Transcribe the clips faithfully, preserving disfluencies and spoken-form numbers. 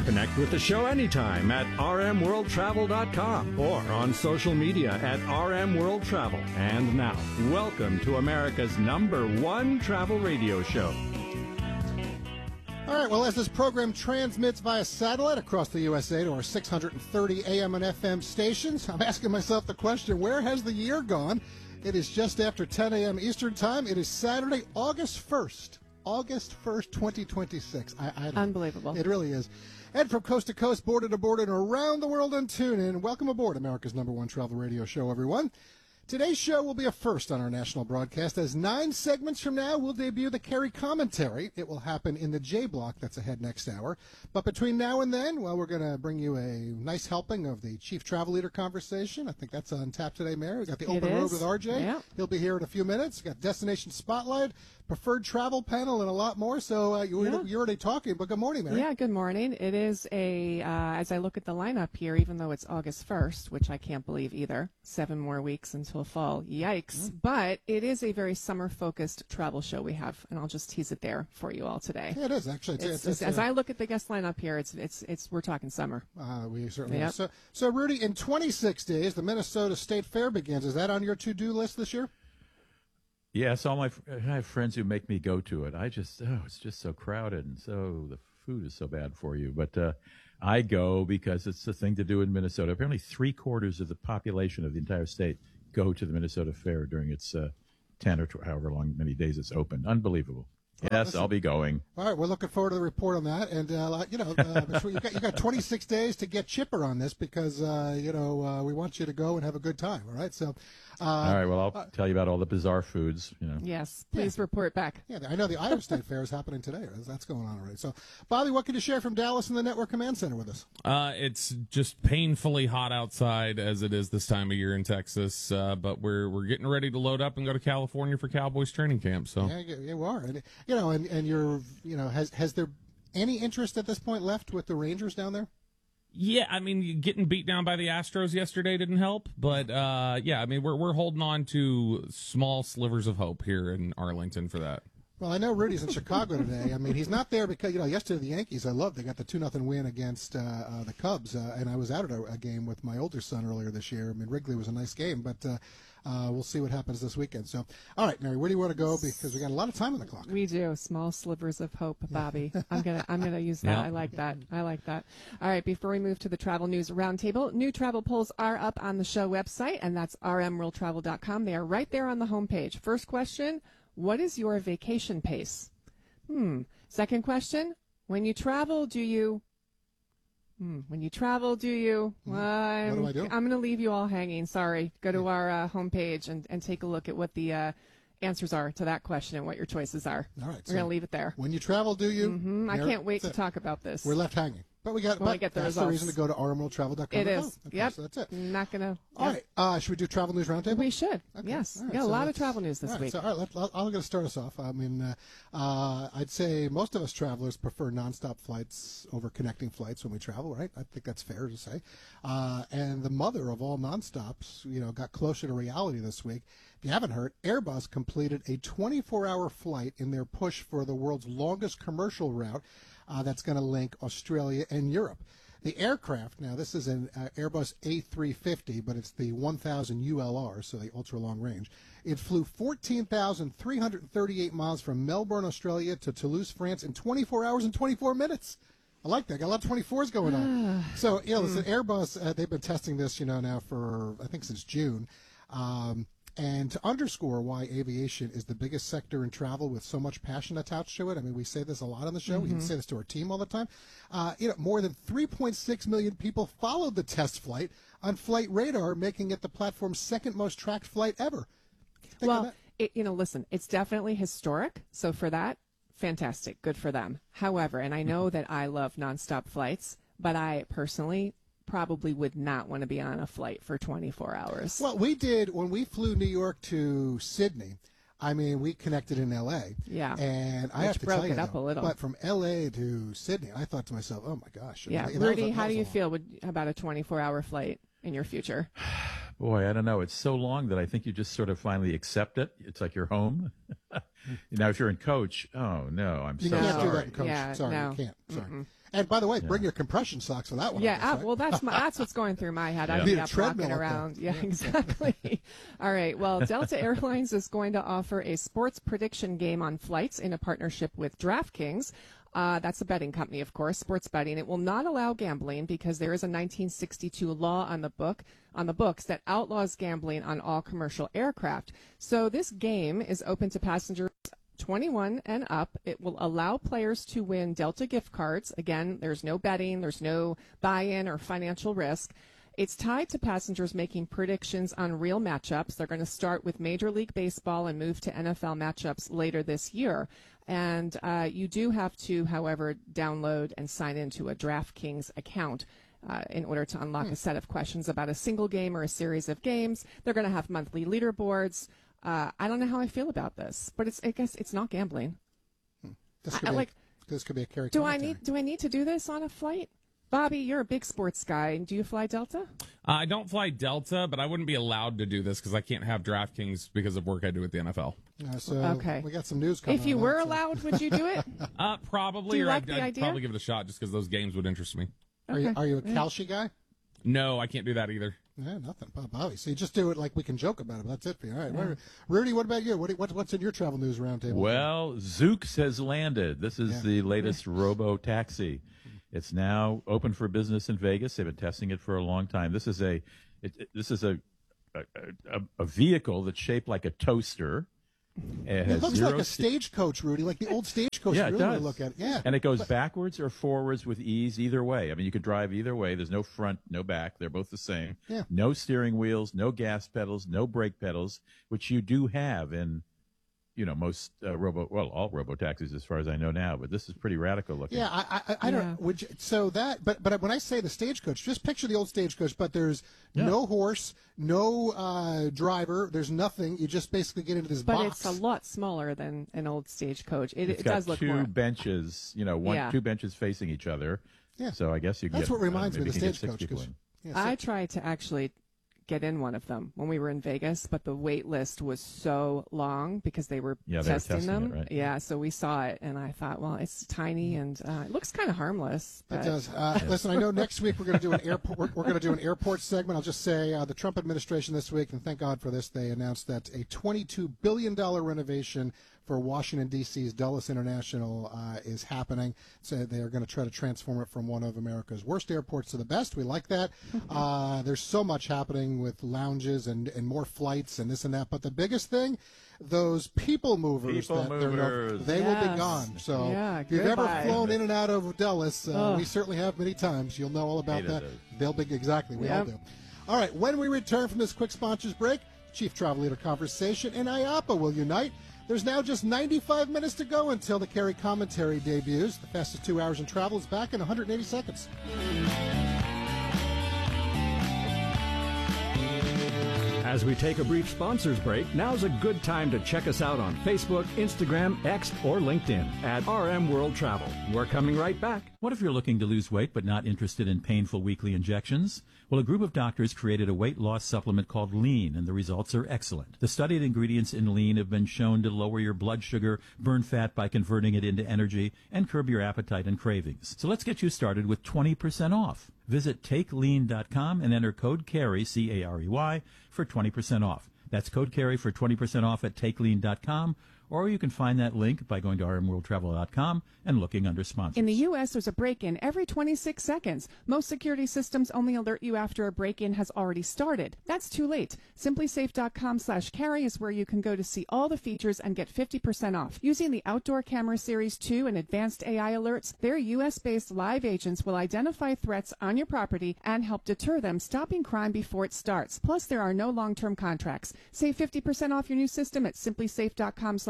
Connect with the show anytime at r m world travel dot com or on social media at R M World Travel. And now, welcome to America's number one travel radio show. All right, well, as this program transmits via satellite across the U S A to our six hundred thirty A M and F M stations, I'm asking myself the question, where has the year gone? It is just after ten A M Eastern Time. It is Saturday, August first. August first, twenty twenty-six. I, I Unbelievable. It really is. And from coast to coast, border to border, and around the world on TuneIn, welcome aboard America's number one travel radio show, everyone. Today's show will be a first on our national broadcast, as nine segments from now we'll debut the Kerry Commentary. It will happen in the J Block that's ahead next hour. But between now and then, well, we're going to bring you a nice helping of the Chief Travel Leader conversation. I think that's on tap today, Mary. We've got the Open Road with R J. Yeah. He'll be here in a few minutes. We've got Destination Spotlight, Preferred Travel Panel, and a lot more. So uh, you, yeah. you're already talking, but good morning, Mary. Yeah, good morning. It is a, uh, as I look at the lineup here, even though it's August first, which I can't believe either, seven more weeks until fall. Yikes. Mm. But it is a very summer-focused travel show we have, and I'll just tease it there for you all today. Yeah, it is, actually. It's, it's, it's, it's, it's, as uh, I look at the guest lineup here, it's it's it's we're talking summer. Uh, we certainly yep. are. So, so, Rudy, in twenty-six days, the Minnesota State Fair begins. Is that on your to-do list this year? Yes, all my I have friends who make me go to it. I just oh, it's just so crowded, and so the food is so bad for you. But uh, I go because it's the thing to do in Minnesota. Apparently, three quarters of the population of the entire state go to the Minnesota Fair during its uh, ten or tw- however long many days it's open. Unbelievable. Well, yes, listen, I'll be going. All right, we're looking forward to the report on that, and uh, you know, uh, you got you got twenty-six days to get chipper on this because uh, you know uh, we want you to go and have a good time. All right, so. Uh, all right, well, I'll uh, tell you about all the bizarre foods. You know. Yes, please yeah. report back. Yeah, I know the Iowa State Fair is happening today. That's going on already. So, Bobby, what can you share from Dallas and the Network Command Center with us? Uh, it's just painfully hot outside as it is this time of year in Texas, uh, but we're we're getting ready to load up and go to California for Cowboys training camp. So yeah, you, you are, and you know, and, and you're, you know, has has there any interest at this point left with the Rangers down there? yeah, I mean, getting beat down by the Astros yesterday didn't help, but uh, yeah, I mean, we're we're holding on to small slivers of hope here in Arlington for that. Well, I know Rudy's in Chicago today. I mean, he's not there because, you know, yesterday the Yankees, I loved, they got the two nothing win against uh, uh, the Cubs, uh, and I was out at a, a game with my older son earlier this year. I mean, Wrigley was a nice game, but uh, uh, we'll see what happens this weekend. So, all right, Mary, where do you want to go? Because we got a lot of time on the clock. We do. Small slivers of hope, Bobby. I'm gonna I'm gonna use that. Yeah. I like that. I like that. All right, before we move to the travel news roundtable, new travel polls are up on the show website, and that's r m world travel dot com. They are right there on the homepage. First question, what is your vacation pace? Hmm. Second question, when you travel, do you... Hmm. When you travel, do you... Hmm. Well, I'm, What do I do? I'm going to leave you all hanging. Sorry. Go to our uh, homepage and, and take a look at what the uh, answers are to that question and what your choices are. All right. We're so going to leave it there. When you travel, do you? hmm I Mary, can't wait to that's it. talk about this. We're left hanging. But we got When we but get the that's the results. reason to go to r m world travel dot com. It is. Okay, Yep. So that's it. Not going to... All right. Uh, should we do travel news roundtable? We should. Okay. Yes. All right, We got a so lot of let's- travel news this all right, week. So, all right, let, let, I'm going to start us off. I mean, uh, uh, I'd say most of us travelers prefer nonstop flights over connecting flights when we travel, right? I think that's fair to say. Uh, and the mother of all nonstops, you know, got closer to reality this week. If you haven't heard, Airbus completed a twenty-four hour flight in their push for the world's longest commercial route uh, that's going to link Australia and Europe. The aircraft, now this is an uh, Airbus A three fifty, but it's the one thousand U L R, so the ultra long range. It flew fourteen thousand three hundred thirty-eight miles from Melbourne, Australia to Toulouse, France in twenty-four hours and twenty-four minutes. I like that. Got a lot of twenty-fours going on. So, you know, listen, Airbus, uh, they've been testing this, you know, now for, I think, since June. Um, And to underscore why aviation is the biggest sector in travel with so much passion attached to it, I mean, we say this a lot on the show. We even say this to our team all the time. Uh, you know, more than three point six million people followed the test flight on Flight Radar, making it the platform's second most tracked flight ever. Think of Well, that. it, you know, listen, it's definitely historic. So for that, fantastic. Good for them. However, and I know that I love nonstop flights, but I personally probably would not want to be on a flight for twenty-four hours. Well, we did when we flew New York to Sydney. I mean, we connected in L A. Yeah. And I Which have to broke tell you, it up though, a little. but from L A to Sydney, I thought to myself, oh my gosh. Yeah. That was a- Rudy, that how was do a you lot. feel would, about a twenty-four hour flight in your future? Boy, I don't know. It's so long that I think you just sort of finally accept it. It's like you're home. Now, if you're in coach, oh no, I'm You so can't sorry. do that in coach. Yeah, sorry, no. you can't. Sorry. And by the way, bring your compression socks for that one. I Yeah, guess, uh, right? well, that's my, that's what's going through my head. Yeah. I'd Need be a up treadmill walking up there. around. Yeah, exactly. All right. Well, Delta Airlines is going to offer a sports prediction game on flights in a partnership with DraftKings. Uh, that's a betting company, of course, sports betting. It will not allow gambling because there is a nineteen sixty-two law on the book on the books that outlaws gambling on all commercial aircraft. So this game is open to passengers twenty-one and up. It will allow players to win Delta gift cards. Again, there's no betting, there's no buy-in or financial risk. It's tied to passengers making predictions on real matchups. They're going to start with Major League Baseball and move to N F L matchups later this year. And uh, you do have to, however, download and sign into a DraftKings account uh, in order to unlock hmm. a set of questions about a single game or a series of games. They're going to have monthly leaderboards. Uh, I don't know how I feel about this, but it's I guess it's not gambling. Hmm. This could I, be like, a, this could be a carry. Do I need do I need to do this on a flight? Bobby, you're a big sports guy. Do you fly Delta? Uh, I don't fly Delta, but I wouldn't be allowed to do this because I can't have DraftKings because of work I do with the N F L. Uh, so okay. we got some news coming. If you on were that, so. allowed, would you do it? Uh, probably. Do you or like I'd, the I'd idea? probably give it a shot just because those games would interest me. Are you, Okay. are you a Kalshi guy? No, I can't do that either. Yeah, nothing. Bob, Bobby. So you just do it like we can joke about it. But that's it for you. All right. Yeah. Rudy, what about you? What, what, what's in your travel news roundtable? Well, Zoox has landed. This is Yeah. the latest robo taxi. It's now open for business in Vegas. They've been testing it for a long time. This is a it, it, this is a a, a a vehicle that's shaped like a toaster. It, It has looks zero like a st- stagecoach, Rudy, like the old stagecoach. Yeah, you it really does. look at it. Yeah. And it goes backwards or forwards with ease either way. I mean, you could drive either way. There's no front, no back. They're both the same. Yeah. No steering wheels, no gas pedals, no brake pedals, which you do have in, you know, most uh, robo, well, all robo taxis as far as I know now. But this is pretty radical looking. Yeah, I, I, I don't. Yeah. Would you, so that, but but when I say the stagecoach, just picture the old stagecoach. But there's Yeah. no horse, no uh, driver. There's nothing. You just basically get into this But box. it's a lot smaller than an old stagecoach. It, It's it got does look two more. benches, you know, one Yeah. two benches facing each other. Yeah. So I guess you That's get. what reminds uh, me maybe of you the can get six stagecoach. people 'cause- in. yeah, so- I tried to actually get in one of them when we were in Vegas, but the wait list was so long because they were Yeah, they were testing testing them. it, right? Yeah, so we saw it, and I thought, well, it's tiny and uh, it looks kind of harmless. It But does. Uh, listen, I know next week we're going to do an airport. We're, we're going to do an airport segment. I'll just say uh, the Trump administration this week, and thank God for this, they announced that a twenty-two billion dollars renovation for Washington D C's Dulles International uh, is happening. So they are going to try to transform it from one of America's worst airports to the best. We like that. Uh, there's so much happening with lounges and and more flights and this and that. But the biggest thing, those people movers, People that they're no- movers. they will be Yes. gone. So Yeah, if you've ever goodbye. flown in and out of Dulles, uh, Ugh. we certainly have many times. You'll know all about Hated that. those. They'll be exactly. We all Yep. do. All right. When we return from this quick sponsors break, Chief Travel Leader Conversation and I A P A will unite. There's now just ninety-five minutes to go until the Carry Commentary debuts. The fastest two hours in travel is back in one hundred eighty seconds. As we take a brief sponsors break, now's a good time to check us out on Facebook, Instagram, X, or LinkedIn at R M World Travel. We're coming right back. What if you're looking to lose weight but not interested in painful weekly injections? Well, a group of doctors created a weight loss supplement called Lean, and the results are excellent. The studied ingredients in Lean have been shown to lower your blood sugar, burn fat by converting it into energy, and curb your appetite and cravings. So let's get you started with twenty percent off. Visit take lean dot com and enter code CARRY, C A R E Y, for twenty percent off. That's code CARRY for twenty percent off at take lean dot com, or you can find that link by going to r m world travel dot com and looking under sponsors. in the U S, there's a break-in every twenty-six seconds. Most security systems only alert you after a break-in has already started. That's too late. simply safe dot com slash carry is where you can go to see all the features and get fifty percent off. Using the Outdoor Camera Series two and advanced A I alerts, their U S-based live agents will identify threats on your property and help deter them, stopping crime before it starts. Plus, there are no long-term contracts. Save fifty percent off your new system at simply safe dot com slash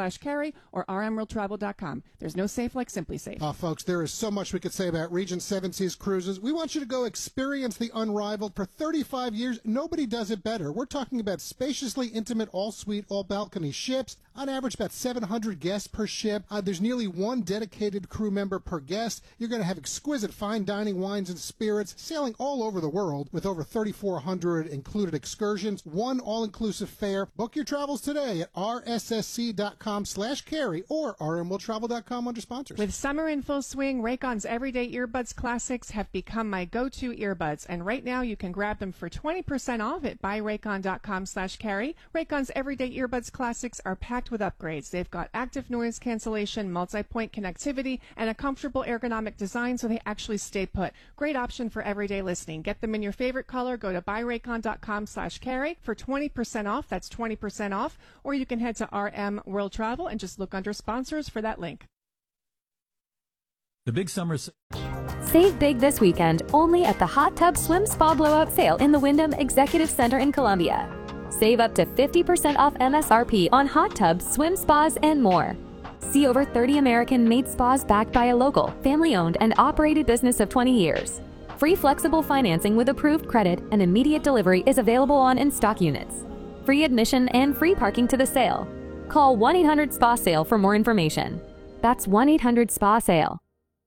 slash carry or r m world travel dot com. There's no safe like Simply Safe. Oh, folks, there is so much we could say about Regent Seven Seas Cruises. We want you to go experience the unrivaled. For thirty-five years, nobody does it better. We're talking about spaciously intimate, all-suite, all-balcony ships. On average, about seven hundred guests per ship. Uh, there's nearly one dedicated crew member per guest. You're going to have exquisite fine dining, wines, and spirits, sailing all over the world with over thirty-four hundred included excursions. One all-inclusive fare. Book your travels today at r s s c dot com slash carry or r m world travel dot com under sponsors. With summer in full swing, Raycon's Everyday Earbuds Classics have become my go-to earbuds, and right now you can grab them for twenty percent off at buy raycon dot com slash carry. Raycon's Everyday Earbuds Classics are packed with upgrades. They've got active noise cancellation, multi-point connectivity, and a comfortable ergonomic design so they actually stay put. Great option for everyday listening. Get them in your favorite color. Go to buy raycon dot com slash carry for twenty percent off. That's twenty percent off. Or you can head to R M World Travel and just look under sponsors for that link. The big summer... s- Save big this weekend only at the Hot Tub Swim Spa Blowout Sale in the Wyndham Executive Center in Columbia. Save up to fifty percent off M S R P on hot tubs, swim spas, and more. See over thirty American-made spas backed by a local, family-owned, and operated business of twenty years. Free flexible financing with approved credit and immediate delivery is available on in-stock units. Free admission and free parking to the sale. Call one eight hundred S P A SALE for more information. That's one eight hundred S P A SALE.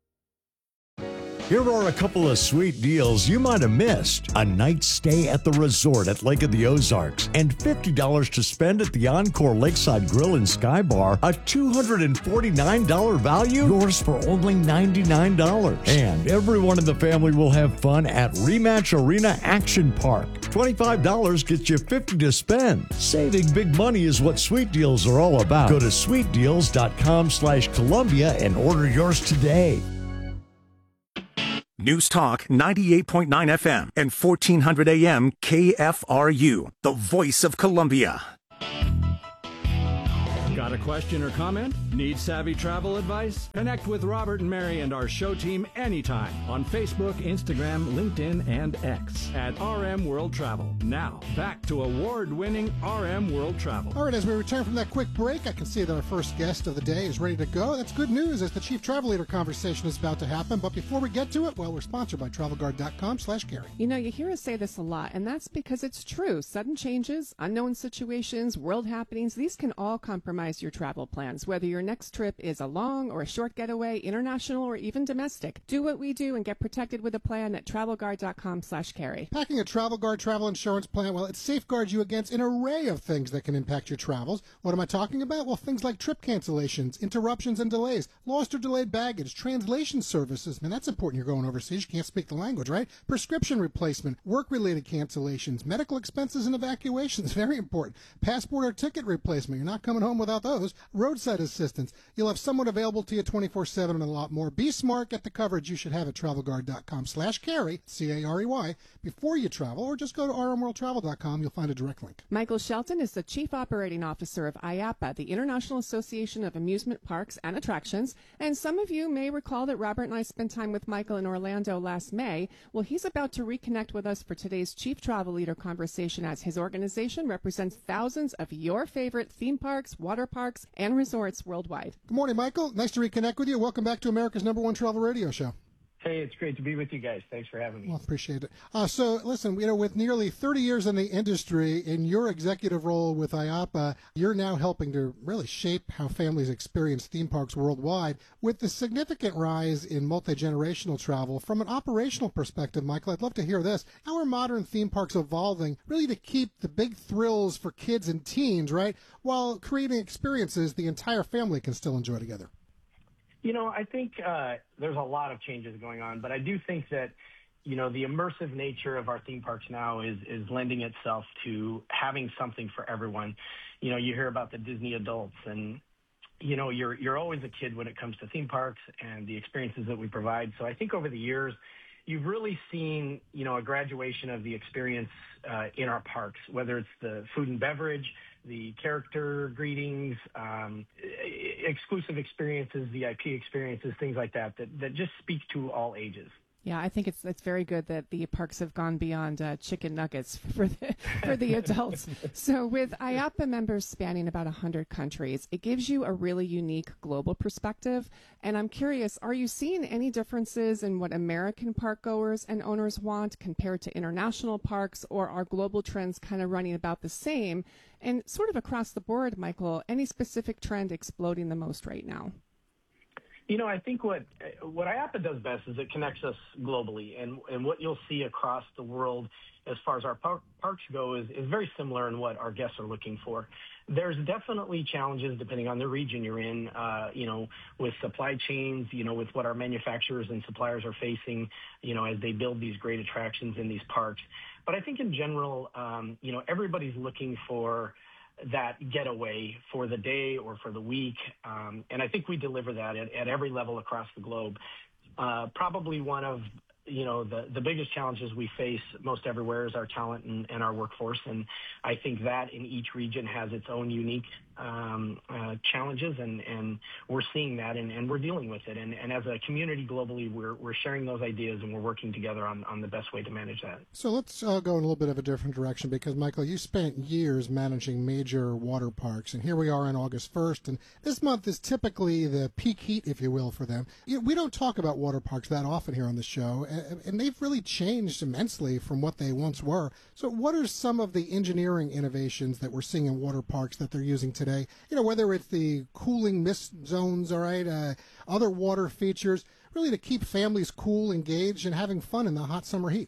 Here are a couple of sweet deals you might have missed. A night stay at the resort at Lake of the Ozarks and fifty dollars to spend at the Encore Lakeside Grill and Sky Bar. A two hundred forty-nine dollars value, yours for only ninety-nine dollars. And everyone in the family will have fun at Rematch Arena Action Park. twenty-five dollars gets you fifty dollars to spend. Saving big money is what Sweet Deals are all about. Go to sweet deals dot com slash Columbia and order yours today. News Talk ninety-eight point nine F M and fourteen hundred A M K F R U, the voice of Columbia. Got a question or comment? Need savvy travel advice? Connect with Robert and Mary and our show team anytime on Facebook, Instagram, LinkedIn, and X at R M World Travel. Now, back to award-winning R M World Travel. All right, as we return from that quick break, I can see that our first guest of the day is ready to go. That's good news as the Chief Travel Leader conversation is about to happen. But before we get to it, well, we're sponsored by travel guard dot com slash carry. You know, you hear us say this a lot, and that's because it's true. Sudden changes, unknown situations, world happenings, these can all compromise your travel plans, whether your next trip is a long or a short getaway, international or even domestic. Do what we do and get protected with a plan at travel guard dot com slash carry. Packing a Travel Guard travel insurance plan, well, it safeguards you against an array of things that can impact your travels. What am I talking about? Well, things like trip cancellations, interruptions and delays, lost or delayed baggage, translation services. Man, that's important. You're going overseas. You can't speak the language, right? Prescription replacement, work-related cancellations, medical expenses and evacuations. Very important. Passport or ticket replacement. You're not coming home without those. Roadside assistance. You'll have someone available to you twenty-four seven and a lot more. Be smart. Get the coverage you should have at travel guard dot com slash carry, C A R E Y, before you travel, or just go to r m world travel dot com. You'll find a direct link. Michael Shelton is the Chief Operating Officer of I A P A, the International Association of Amusement Parks and Attractions. And some of you may recall that Robert and I spent time with Michael in Orlando last May. Well, he's about to reconnect with us for today's Chief Travel Leader conversation, as his organization represents thousands of your favorite theme parks, water parks, and resorts worldwide. Good morning, Michael. Nice to reconnect with you. Welcome back to America's number one travel radio show. Hey, it's great to be with you guys. Thanks for having me. Well, appreciate it. Uh, so, listen, you know, with nearly thirty years in the industry, in your executive role with I A P A, you're now helping to really shape how families experience theme parks worldwide. With the significant rise in multi-generational travel, from an operational perspective, Michael, I'd love to hear this. How are modern theme parks evolving really to keep the big thrills for kids and teens, right, while creating experiences the entire family can still enjoy together? You know, I think uh, there's a lot of changes going on, but I do think that, you know, the immersive nature of our theme parks now is is lending itself to having something for everyone. You know, you hear about the Disney adults, and, you know, you're you're always a kid when it comes to theme parks and the experiences that we provide. So I think over the years, you've really seen, you know, a graduation of the experience uh, in our parks, whether it's the food and beverage, the character greetings, um, exclusive experiences, V I P experiences, things like that, that, that just speak to all ages. Yeah, I think it's it's very good that the parks have gone beyond uh, chicken nuggets for the, for the adults. So with I A P A members spanning about one hundred countries, it gives you a really unique global perspective. And I'm curious, are you seeing any differences in what American park goers and owners want compared to international parks, or are global trends kind of running about the same? And sort of across the board, Michael, any specific trend exploding the most right now? You know, I think what what I A P A does best is it connects us globally, and and what you'll see across the world as far as our par- parks go is, is very similar in what our guests are looking for. There's definitely challenges depending on the region you're in, uh, you know, with supply chains, you know, with what our manufacturers and suppliers are facing, you know, as they build these great attractions in these parks. But I think in general, um, you know, everybody's looking for that getaway for the day or for the week. Um, and I think we deliver that at, at every level across the globe. Uh, probably one of, you know, the, the biggest challenges we face most everywhere is our talent and, and our workforce. And I think that in each region has its own unique um, uh, challenges, and, and we're seeing that, and, and we're dealing with it. And, and as a community globally, we're, we're sharing those ideas, and we're working together on, on the best way to manage that. So let's uh, go in a little bit of a different direction, because, Michael, you spent years managing major water parks, and here we are on August first, and this month is typically the peak heat, if you will, for them. You know, we don't talk about water parks that often here on the show, and, and they've really changed immensely from what they once were. So what are some of the engineering innovations that we're seeing in water parks that they're using today? You know, whether it's the cooling mist zones, all right, uh, other water features, really to keep families cool, engaged, and having fun in the hot summer heat.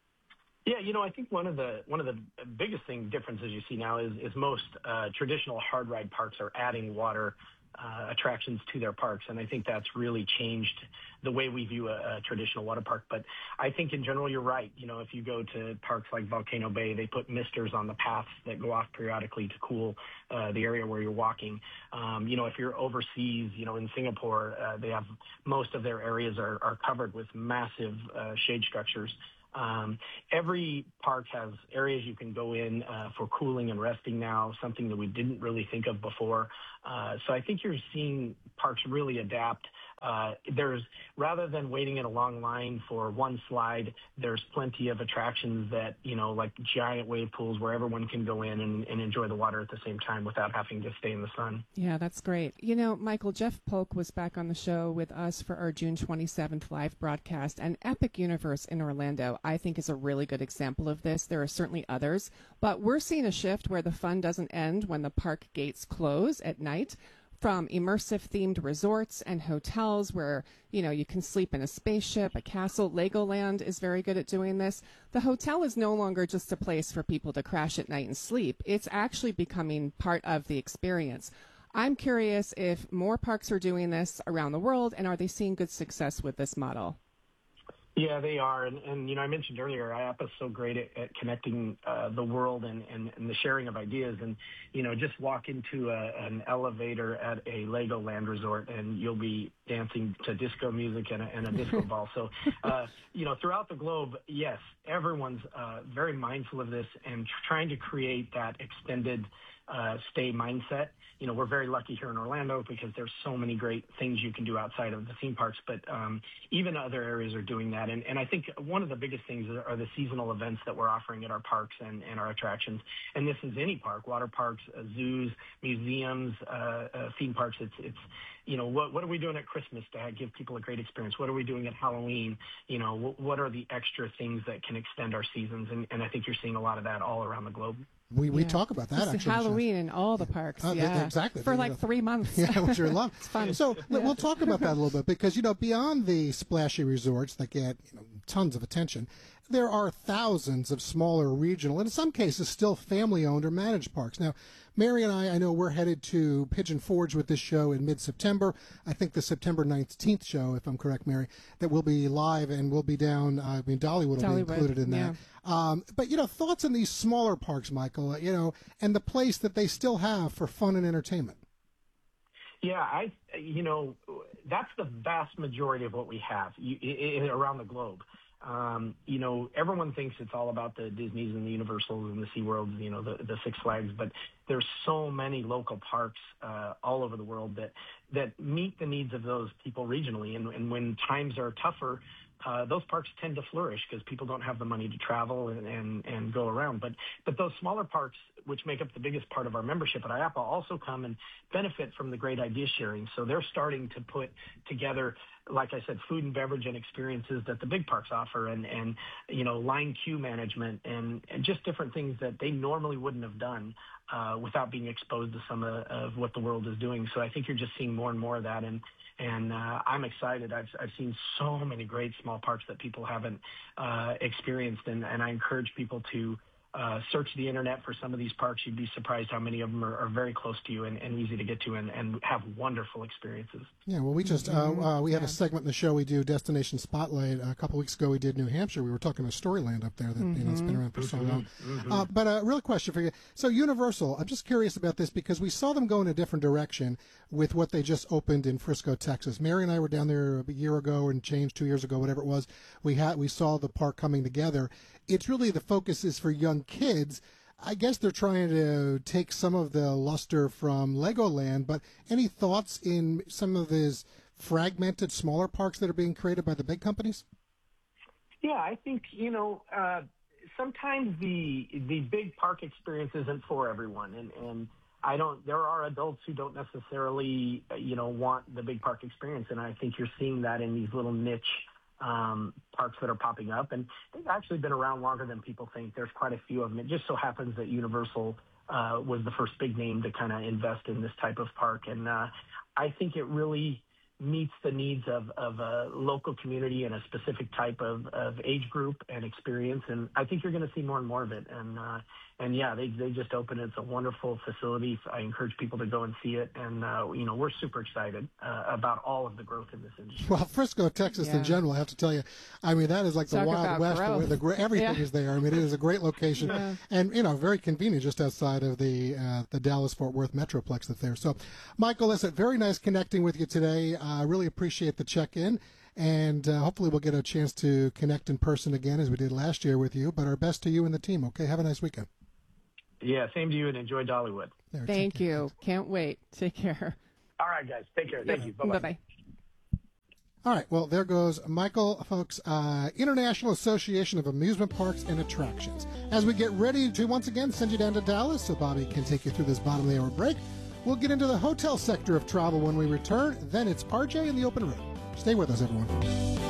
Yeah, you know, I think one of the one of the biggest thing differences you see now is is most uh, traditional hard ride parks are adding water uh, attractions to their parks, and I think that's really changed the way we view a, a traditional water park. But I think in general, you're right. You know, if you go to parks like Volcano Bay, they put misters on the paths that go off periodically to cool uh, the area where you're walking. Um, you know, if you're overseas, you know, in Singapore, uh, they have most of their areas are, are covered with massive uh, shade structures. Um, every park has areas you can go in uh, for cooling and resting now, something that we didn't really think of before. Uh, so I think you're seeing parks really adapt. Uh, there's, rather than waiting in a long line for one slide, there's plenty of attractions that, you know, like giant wave pools where everyone can go in and, and enjoy the water at the same time without having to stay in the sun. Yeah, that's great. You know, Michael, Jeff Polk was back on the show with us for our June twenty-seventh live broadcast, and Epic Universe in Orlando, I think, is a really good example of this. There are certainly others, but we're seeing a shift where the fun doesn't end when the park gates close at night. From immersive themed resorts and hotels where, you know, you can sleep in a spaceship, a castle. Legoland is very good at doing this. The hotel is no longer just a place for people to crash at night and sleep. It's actually becoming part of the experience. I'm curious if more parks are doing this around the world, and are they seeing good success with this model? Yeah, they are. And, and you know, I mentioned earlier, I A P A is so great at, at connecting uh, the world and, and, and the sharing of ideas. And, you know, just walk into a, an elevator at a Legoland resort and you'll be dancing to disco music and a, and a disco ball. So, uh, you know, throughout the globe, yes, everyone's uh, very mindful of this and trying to create that extended uh, stay mindset. You know, we're very lucky here in Orlando because there's so many great things you can do outside of the theme parks, but um, even other areas are doing that. And, and I think one of the biggest things are the seasonal events that we're offering at our parks and, and our attractions. And this is any park, water parks, uh, zoos, museums, uh, uh, theme parks. It's, it's, you know, what, what are we doing at Christmas to give people a great experience? What are we doing at Halloween? You know, what, what are the extra things that can extend our seasons? And, and I think you're seeing a lot of that all around the globe. We we yeah. talk about that, it's actually. Halloween in all the parks. Uh, yeah, exactly. For you like know. three months. Yeah, which are long. It's fun. So yeah. we'll talk about that a little bit because, you know, beyond the splashy resorts that get, you know, tons of attention, there are thousands of smaller regional, and in some cases still family-owned or managed parks. Now, Mary and I, I know we're headed to Pigeon Forge with this show in mid-September. I think the September nineteenth show, if I'm correct, Mary, that will be live and we'll be down, I mean, Dollywood will Dollywood, be included in yeah. that. Um, but, you know, thoughts on these smaller parks, Michael, you know, and the place that they still have for fun and entertainment? Yeah, I, you know, that's the vast majority of what we have you, I, I, around the globe. Um, you know, everyone thinks it's all about the Disneys and the Universals and the SeaWorlds, you know, the, the Six Flags, but there's so many local parks uh, all over the world that, that meet the needs of those people regionally. And, and when times are tougher, uh, those parks tend to flourish because people don't have the money to travel and, and, and go around. But but those smaller parks, which make up the biggest part of our membership at I A P A, also come and benefit from the great idea sharing. So they're starting to put together, like I said, food and beverage and experiences that the big parks offer, and, and you know, line queue management and, and just different things that they normally wouldn't have done uh, without being exposed to some of, of what the world is doing. So I think you're just seeing more and more of that. And And uh, I'm excited. I've, I've seen so many great small parks that people haven't uh, experienced, and, and I encourage people to uh, search the internet for some of these parks. You'd be surprised how many of them are, are very close to you and, and easy to get to, and, and have wonderful experiences. Yeah, well, we just uh, uh, we have a segment in the show we do, Destination Spotlight. A couple weeks ago, we did New Hampshire. We were talking to Storyland up there that mm-hmm. you know, it's been around for so long. Mm-hmm. Uh, but a real question for you. So Universal, I'm just curious about this because we saw them go in a different direction with what they just opened in Frisco, Texas. Mary and I were down there a year ago and changed two years ago, whatever it was. We had we saw the park coming together. It's really the focus is for young kids. I guess they're trying to take some of the luster from Legoland, but any thoughts in some of these fragmented smaller parks that are being created by the big companies? Yeah, I think, you know, uh, sometimes the the big park experience isn't for everyone, and, and I don't. There are adults who don't necessarily, you know, want the big park experience, and I think you're seeing that in these little niche um, parks that are popping up, and they've actually been around longer than people think. There's quite a few of them. It just so happens that Universal uh, was the first big name to kind of invest in this type of park, and uh, I think it really meets the needs of, of a local community and a specific type of, of age group and experience. And I think you're going to see more and more of it. And, uh, and yeah, they, they just opened it. It's a wonderful facility. I encourage people to go and see it. And, uh, you know, we're super excited uh, about all of the growth in this industry. Well, Frisco, Texas Yeah. in general, I have to tell you, I mean, that is like the Talk Wild about West growth. where the, gr- everything Yeah. is there. I mean, it is a great location Yeah. and, you know, very convenient just outside of the, uh, the Dallas-Fort Worth Metroplex that's there. So, Michael, listen, very nice connecting with you today. I uh, really appreciate the check-in, and uh, hopefully we'll get a chance to connect in person again as we did last year with you, but our best to you and the team, okay? Have a nice weekend. Yeah, same to you, and enjoy Dollywood. There, Thank you. Can't wait. Take care. All right, guys. Take care. Thank you. Bye-bye. Bye-bye. All right, well, there goes Michael, folks, uh, International Association of Amusement Parks and Attractions. As we get ready to once again send you down to Dallas so Bobby can take you through this bottom of the hour break, we'll get into the hotel sector of travel when we return. Then it's R J in the open room. Stay with us, everyone.